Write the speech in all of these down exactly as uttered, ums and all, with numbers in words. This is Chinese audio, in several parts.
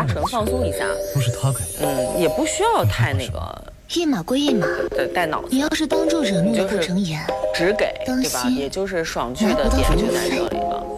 神放松一下。 都是他改的。 嗯，也不需要太那个。 一码归一码， 对，带脑子。 你要是当众惹怒了顾城言， 只给对吧？也就是爽剧的点就在这里了。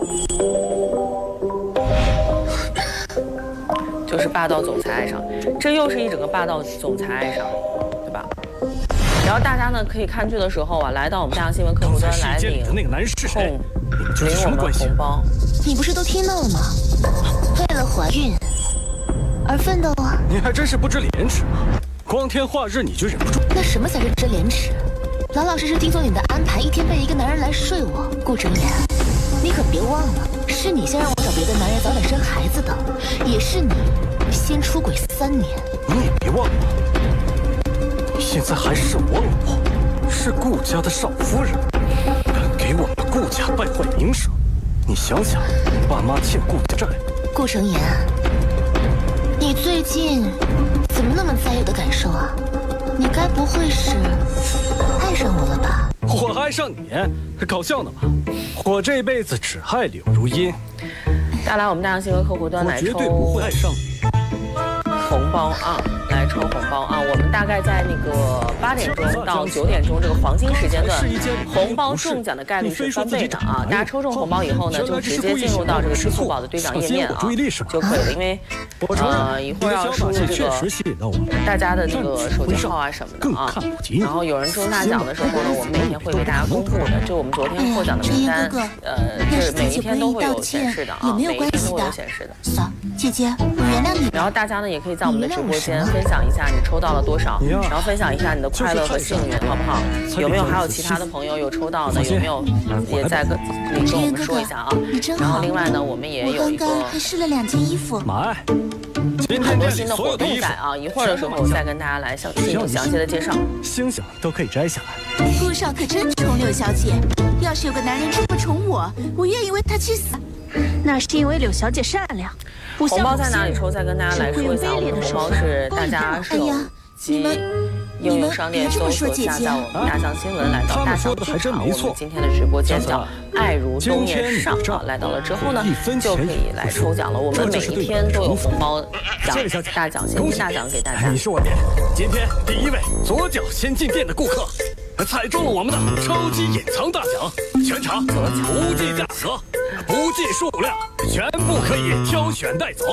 就是霸道总裁爱上，这又是一整个霸道总裁爱上，对吧？然后大家呢可以看剧的时候啊，来到我们大洋新闻客户端来领那个男人是谁？ 领我们的红包。 你不是都听到了吗？为了怀孕而奋斗啊！ 你还真是不知廉耻，光天化日你就忍不住。 那什么才是真廉耻？老老实实听从你的安排，一天背一个男人来睡我。顾城言，你可别忘了，是你先让我找别的男人早点生孩子的，也是你先出轨三年。 你也别忘了，你现在还是我老婆，是顾家的少夫人，敢给我们顾家败坏名声。你想想，爸妈欠顾家债。 顾城言，你最近怎么那么在意我的感受啊？你该不会是爱上我了吧？ 我爱上你？搞笑呢吧？我这辈子只爱柳如茵。 再来我们大洋新闻客户端来抽， 我绝对不会爱上你。 红包啊，来抽红包啊！我们大概在那个八点钟到九点钟这个黄金时间段，红包中奖的概率是翻倍的啊！大家抽中红包以后呢，就直接进入到这个支付宝的兑奖页面啊就可以了，因为呃一会儿要输入这个大家的这个手机号啊什么的啊。然后有人中大奖的时候呢，我们每天会为大家公布的，这我们昨天获奖的名单，呃，这每一天都会有显示的啊，每一天都会有显示的。 嫂，姐姐，我原谅你。 然后大家呢也可以在我们的直播间分享一下你抽到了多少，然后分享一下你的快乐和幸运，好不好？有没有还有其他的朋友有抽到的？有没有也在跟你跟我们说一下啊？然后另外呢，我们也有一个还试了两件衣服， 买很多新的活动在啊，一会儿的时候我再跟大家来详进行详细的介绍。 星星都可以摘下来。 顾少可真宠柳小姐，要是有个男人这么宠我，我愿意为他去死。那是因为柳小姐善良。 红包在哪里抽？再跟大家来说一下，我们的红包是大家手机应用商店搜索下载我们大象新闻，来到大象剧场，我们今天的直播间叫爱如冬夜上啊，来到了之后呢，就可以来抽奖了。我们每一天都有红包奖大奖、现金大奖给大家。 你是我店今天第一位左脚先进店的顾客，踩中了我们的超级隐藏大奖，全场不计价格，不计数量，全部可以挑选带走。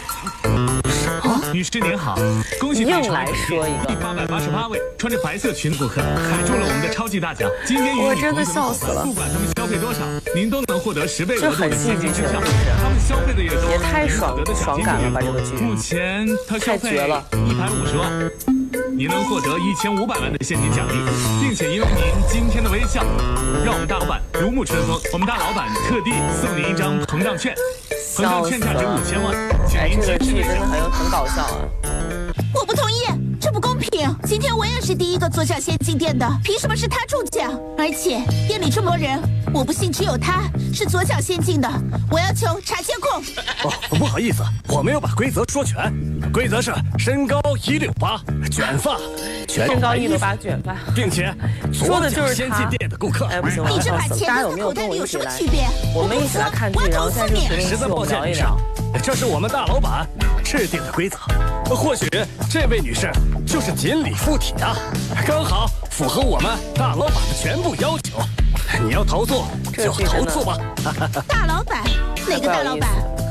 女士您好，恭喜硬来说一个第八百八十八位穿着白色裙的顾客踩中了我们的超级大奖。今天我真的笑死了， 不管他们消费多少，您都能获得十倍额度的现金支票。 他们消费的越多， 也太爽爽感了吧！这个剧目前他消费了一百五十万，您能获得一千五百万的现金奖励，并且因为您今天的微笑，让我们大老板如沐春风。我们大老板特地送您一张膨胀券，膨胀券价值五千万。 哎，这个剧真的很有很搞笑啊！ 我不同意，这不公平。今天我也是第一个左脚先进店的，凭什么是他中奖？而且店里这么多人，我不信只有他是左脚先进的。我要求查监控。 哦，不好意思，我没有把规则说全。规则是身高一六八，卷发， 身高一六八，卷发， 并且说的就是先进店的顾客。 哎，不行，我要笑死了！大家有没有跟我一起来？我们一起来看剧，然后在这评论区我们聊一聊。 这是我们大老板制定的规则，或许这位女士就是锦鲤附体啊，刚好符合我们大老板的全部要求。你要投诉就投诉吧。 大老板？哪个大老板？